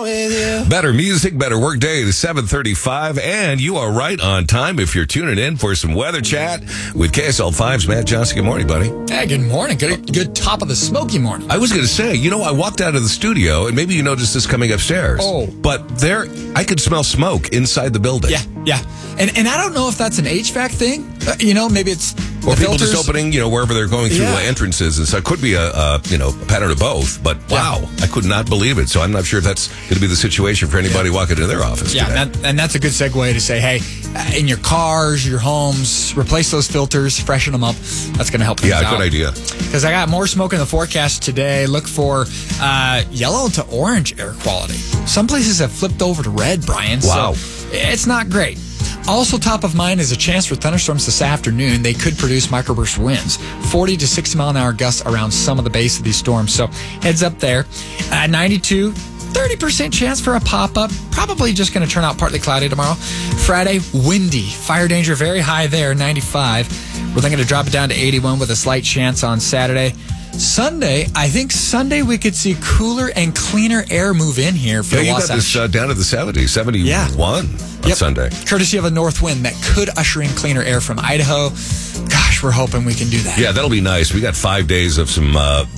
with you. Better music, better work day to 7:35, and you are right on time if you're tuning in for some weather chat with KSL5's Matt Johnson. Good morning, buddy. Hey, good morning. Good top of the smoky morning. I was going to say, I walked out of the studio, and maybe you noticed this coming upstairs. Oh. But there, I could smell smoke inside the building. Yeah. And I don't know if that's an HVAC thing. Maybe it's or people filters. just opening, wherever they're going through entrances. And so it could be a pattern of both. But wow, I could not believe it. So I'm not sure if that's going to be the situation for anybody walking into their office today. And that's a good segue to say, hey, in your cars, your homes, replace those filters, freshen them up. That's going to help things out. Yeah, good idea. Because I got more smoke in the forecast today. Look for yellow to orange air quality. Some places have flipped over to red, Brian. Wow. So it's not great. Also top of mind is a chance for thunderstorms this afternoon. They could produce microburst winds, 40 to 60 mile an hour gusts around some of the base of these storms. So heads up there. 92, 30% chance for a pop-up. Probably just going to turn out partly cloudy tomorrow. Friday, windy. Fire danger very high there, 95. We're then going to drop it down to 81 with a slight chance on Saturday. Sunday, I think Sunday we could see cooler and cleaner air move in here for you got this down to the 70s, 71 on Sunday. Courtesy of a north wind that could usher in cleaner air from Idaho. Gosh, we're hoping we can do that. Yeah, that'll be nice. We got 5 days of some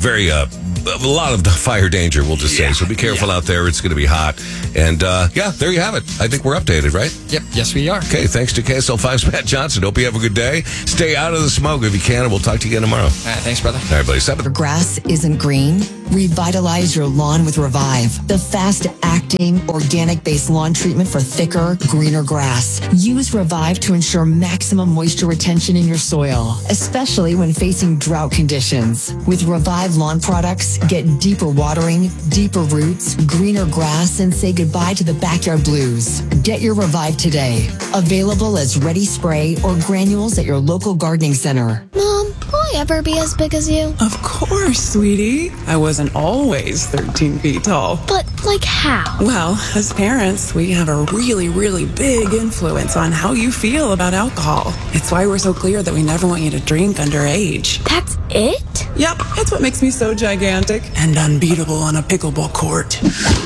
a lot of fire danger, we'll just say. So be careful out there. It's going to be hot. And, there you have it. I think we're updated, right? Yep. Yes, we are. Okay, thanks to KSL5's Matt Johnson. Hope you have a good day. Stay out of the smoke if you can, and we'll talk to you again tomorrow. All right, thanks, brother. All right, buddy. Your grass isn't green? Revitalize your lawn with Revive, the fast-acting, organic-based lawn treatment for thicker, greener grass. Use Revive to ensure maximum moisture retention in your soil, especially when facing drought conditions. With Revive lawn products, get deeper watering, deeper roots, greener grass, and say goodbye to the backyard blues. Get your Revive today. Available as ready spray or granules at your local gardening center. Mom, will I ever be as big as you? Of course, sweetie. I wasn't always 13 feet tall. But, how? Well, as parents, we have a really, really big influence on how you feel about alcohol. It's why we're so clear that we never want you to drink underage. That's it? Yep, it's what makes me so gigantic and unbeatable on a pickleball court.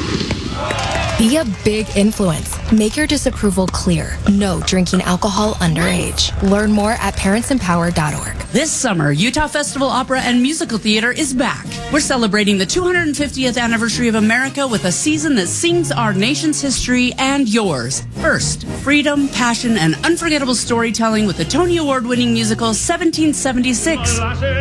Be a big influence. Make your disapproval clear. No drinking alcohol underage. Learn more at parentsempower.org. This summer, Utah Festival Opera and Musical Theater is back. We're celebrating the 250th anniversary of America with a season that sings our nation's history and yours. First, freedom, passion, and unforgettable storytelling with the Tony Award-winning musical 1776.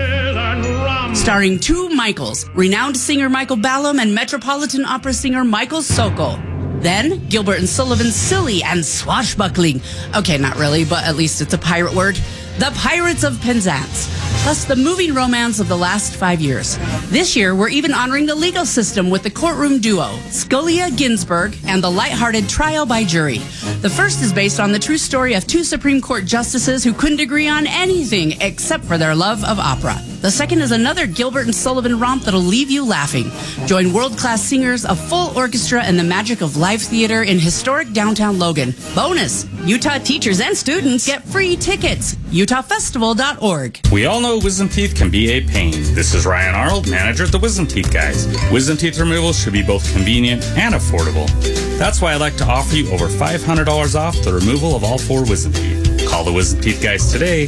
Starring two Michaels, renowned singer Michael Ballum and Metropolitan Opera singer Michael Sokol. Then, Gilbert and Sullivan's silly and swashbuckling. Okay, not really, but at least it's a pirate word. The Pirates of Penzance. Plus the moving romance of the last 5 years. This year, we're even honoring the legal system with the courtroom duo, Scalia Ginsburg, and the lighthearted Trial by Jury. The first is based on the true story of two Supreme Court justices who couldn't agree on anything except for their love of opera. The second is another Gilbert and Sullivan romp that'll leave you laughing. Join world-class singers, a full orchestra, and the magic of live theater in historic downtown Logan. Bonus, Utah teachers and students get free tickets. UtahFestival.org. We all know wisdom teeth can be a pain. This is Ryan Arnold, manager at the Wisdom Teeth Guys. Wisdom teeth removal should be both convenient and affordable. That's why I'd like to offer you over $500 off the removal of all 4 wisdom teeth. Call the Wisdom Teeth Guys today,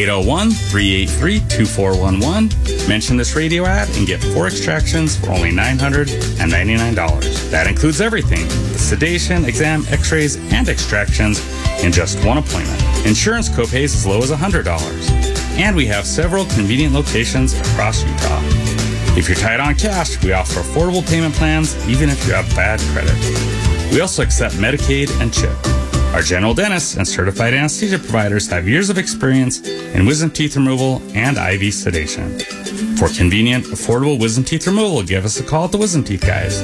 801-383-2411. Mention this radio ad and get 4 extractions for only $999. That includes everything, the sedation, exam, x-rays, and extractions in just one appointment. Insurance copays as low as $100. And we have several convenient locations across Utah. If you're tight on cash, we offer affordable payment plans even if you have bad credit. We also accept Medicaid and CHIP. Our general dentists and certified anesthesia providers have years of experience in wisdom teeth removal and IV sedation. For convenient, affordable wisdom teeth removal, give us a call at the Wisdom Teeth Guys.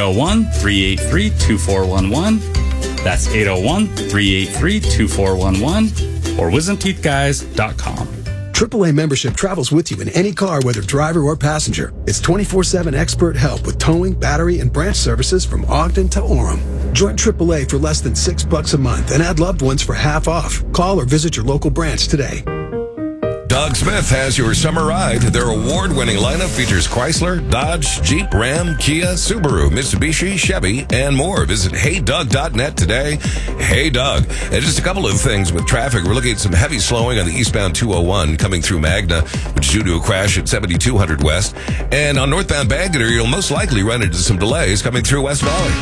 801-383-2411. That's 801-383-2411 or wisdomteethguys.com. AAA membership travels with you in any car, whether driver or passenger. It's 24/7 expert help with towing, battery, and branch services from Ogden to Orem. Join AAA for less than $6 a month and add loved ones for half off. Call or visit your local branch today. Doug Smith has your summer ride. Their award-winning lineup features Chrysler, Dodge, Jeep, Ram, Kia, Subaru, Mitsubishi, Chevy, and more. Visit heydoug.net today. Hey Doug. And just a couple of things with traffic. We're looking at some heavy slowing on the eastbound 201 coming through Magna, which is due to a crash at 7200 West. And on northbound Bangerter, you'll most likely run into some delays coming through West Valley.